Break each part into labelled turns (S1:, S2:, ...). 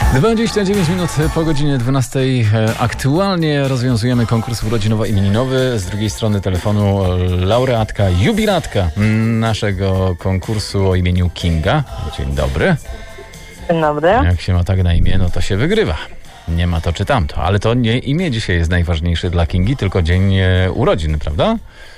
S1: 29 minut po godzinie 12. Aktualnie rozwiązujemy konkurs urodzinowo-imieninowy. Z drugiej strony telefonu laureatka, jubilatka naszego konkursu o imieniu Kinga. Dzień dobry.
S2: Dzień dobry.
S1: Jak się ma tak na imię, no to się wygrywa. Nie ma to czy tamto. Ale to nie imię dzisiaj jest najważniejsze dla Kingi, tylko dzień urodzin, prawda?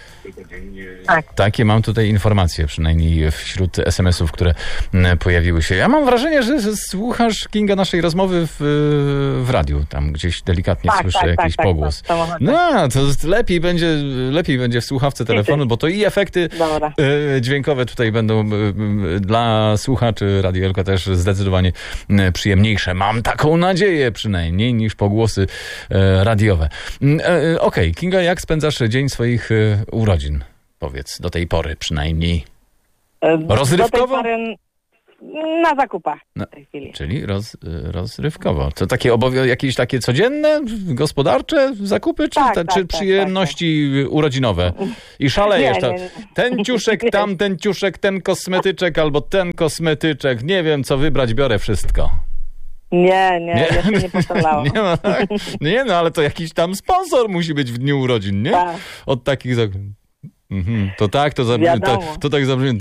S2: Tak.
S1: Takie mam tutaj informacje, przynajmniej wśród SMS-ów, które pojawiły się. Ja mam wrażenie, że słuchasz, Kinga, naszej rozmowy w radiu. Tam gdzieś delikatnie słyszę jakiś pogłos. No, to lepiej będzie w słuchawce telefonu, bo to i efekty dźwiękowe tutaj będą dla słuchaczy Radia Elka też zdecydowanie przyjemniejsze. Mam taką nadzieję przynajmniej, niż pogłosy radiowe. Okej, Kinga, jak spędzasz dzień swoich urodzin? Powiedz, do tej pory przynajmniej. Rozrywkowo?
S2: Do tej pory na zakupach w tej chwili.
S1: Czyli rozrywkowo. To takie jakieś takie codzienne, gospodarcze zakupy, czy przyjemności urodzinonie? I szalejesz.
S2: Nie.
S1: Ten ciuszek, tamten ciuszek, ten kosmetyczek albo ten kosmetyczek. Nie wiem, co wybrać, biorę wszystko.
S2: Nie, jeszcze nie postarałam.
S1: Nie, ale to jakiś tam sponsor musi być w dniu urodzin, nie?
S2: Tak.
S1: Od takich to tak, to tak zabrzmi,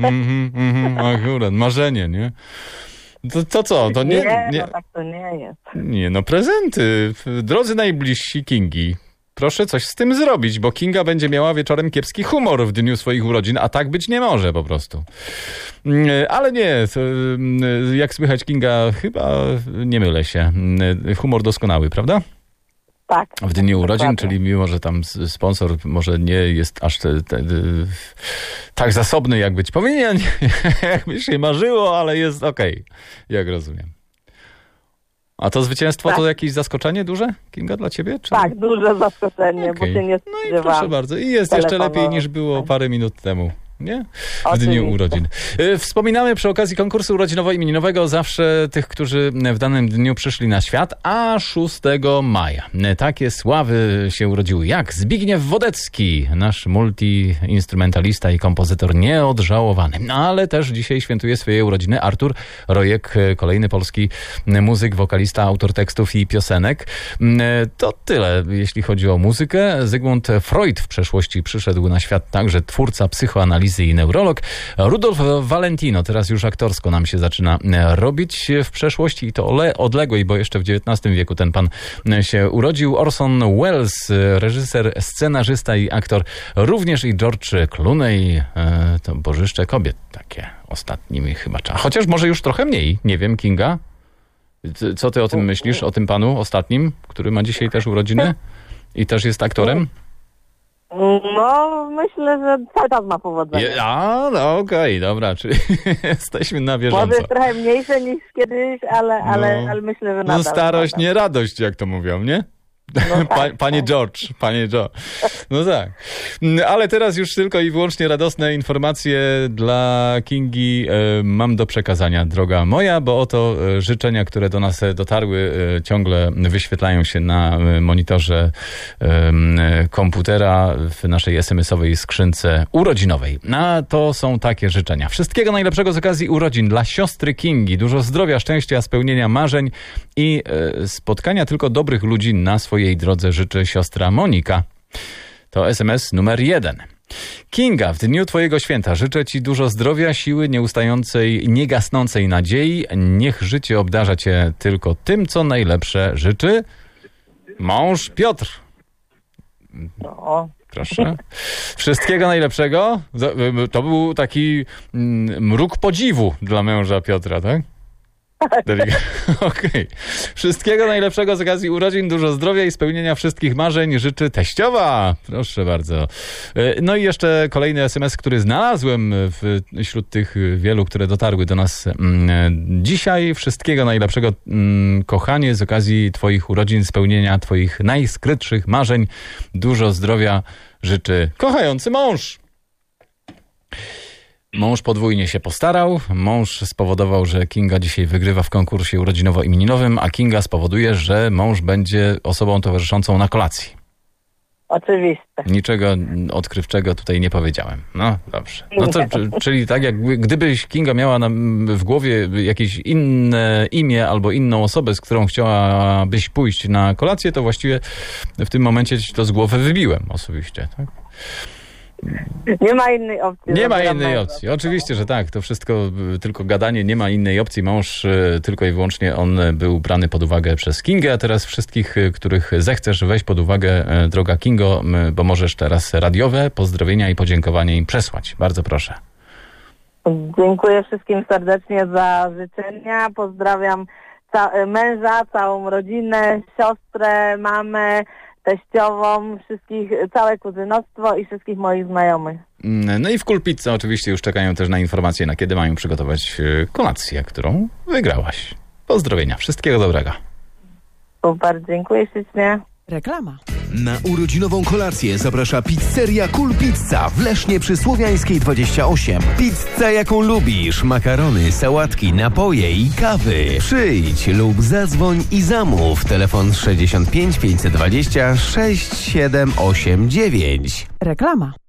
S1: akurat, marzenie, nie? To co? To nie,
S2: no tak to nie jest.
S1: Nie, no prezenty. Drodzy najbliżsi Kingi, proszę coś z tym zrobić, bo Kinga będzie miała wieczorem kiepski humor w dniu swoich urodzin, a tak być nie może po prostu. Ale nie, jak słychać, Kinga, chyba nie mylę się. Humor doskonały, prawda?
S2: Tak.
S1: W dniu urodzin, czyli mimo, że tam sponsor może nie jest aż tak zasobny, jak być powinien, jakby się marzyło, ale jest okej, jak rozumiem. A to zwycięstwo to jakieś zaskoczenie duże, Kinga, dla ciebie? Czy...
S2: Tak, duże zaskoczenie, bo się nie spodziewałam.
S1: No i proszę bardzo. I jest jeszcze lepiej niż było parę minut temu. Nie? W dniu urodzin. Wspominamy przy okazji konkursu urodzinowo-imieninowego zawsze tych, którzy w danym dniu przyszli na świat, a 6 maja takie sławy się urodziły jak Zbigniew Wodecki, nasz multi-instrumentalista i kompozytor nieodżałowany. Ale też dzisiaj świętuje swoje urodziny Artur Rojek, kolejny polski muzyk, wokalista, autor tekstów i piosenek. To tyle, jeśli chodzi o muzykę. Zygmunt Freud w przeszłości przyszedł na świat także twórca psychoanalizy i neurolog. Rudolf Valentino teraz już aktorsko nam się zaczyna robić w przeszłości i to odległej, bo jeszcze w XIX wieku ten pan się urodził. Orson Welles, reżyser, scenarzysta i aktor, również i George Clooney, to bożyszcze kobiet takie ostatnimi chyba czas. Chociaż może już trochę mniej, nie wiem, Kinga? Co ty o tym myślisz, o tym panu ostatnim, który ma dzisiaj też urodziny i też jest aktorem?
S2: No, myślę, że cały czas ma powodzenie.
S1: No okej, dobra, czyli jesteśmy na bieżąco.
S2: Może jest trochę mniejsze niż kiedyś, ale myślę, że nadal.
S1: No starość nie radość, jak to mówią, nie? No tak, panie George. No tak. Ale teraz już tylko i wyłącznie radosne informacje dla Kingi mam do przekazania, droga moja, bo oto życzenia, które do nas dotarły, ciągle wyświetlają się na monitorze komputera w naszej SMS-owej skrzynce urodzinowej. A to są takie życzenia. Wszystkiego najlepszego z okazji urodzin dla siostry Kingi. Dużo zdrowia, szczęścia, spełnienia marzeń i spotkania tylko dobrych ludzi na swojej drodze życzy siostra Monika. To SMS numer 1. Kinga, w dniu twojego święta życzę ci dużo zdrowia, siły, nieustającej, niegasnącej nadziei. Niech życie obdarza cię tylko tym, co najlepsze życzy mąż Piotr.
S2: No.
S1: Proszę. Wszystkiego najlepszego. To był taki mruk podziwu dla męża Piotra, tak? Okej. Wszystkiego najlepszego z okazji urodzin, dużo zdrowia i spełnienia wszystkich marzeń życzy teściowa. Proszę bardzo. No i jeszcze kolejny SMS, który znalazłem wśród tych wielu, które dotarły do nas dzisiaj. Wszystkiego najlepszego, kochanie, z okazji twoich urodzin, spełnienia twoich najskrytszych marzeń. Dużo zdrowia życzy kochający mąż. Mąż podwójnie się postarał. Mąż spowodował, że Kinga dzisiaj wygrywa w konkursie urodzinowo-imieninowym, a Kinga spowoduje, że mąż będzie osobą towarzyszącą na kolacji.
S2: Oczywiście.
S1: Niczego odkrywczego tutaj nie powiedziałem. No dobrze. No to, czyli tak gdybyś Kinga miała w głowie jakieś inne imię albo inną osobę, z którą chciałabyś pójść na kolację, to właściwie w tym momencie ci to z głowy wybiłem osobiście, tak?
S2: Nie ma innej opcji.
S1: Nie ma innej opcji. Oczywiście, że tak. To wszystko tylko gadanie. Nie ma innej opcji. Mąż tylko i wyłącznie on był brany pod uwagę przez Kingę, a teraz wszystkich, których zechcesz weź pod uwagę, droga Kingo, bo możesz teraz radiowe pozdrowienia i podziękowanie im przesłać. Bardzo proszę.
S2: Dziękuję wszystkim serdecznie za życzenia. Pozdrawiam męża, całą rodzinę, siostrę, mamę, teściową, całe kuzynostwo i wszystkich moich znajomych.
S1: No i w Kulpizza oczywiście już czekają też na informacje, na kiedy mają przygotować kolację, którą wygrałaś. Pozdrowienia, wszystkiego dobrego.
S2: Super, dziękuję ślicznie.
S3: Reklama.
S4: Na urodzinową kolację zaprasza pizzeria Kulpizza w Lesznie przy Słowiańskiej 28. Pizza jaką lubisz, makarony, sałatki, napoje i kawy. Przyjdź lub zadzwoń i zamów. Telefon 65 520 6789.
S3: Reklama.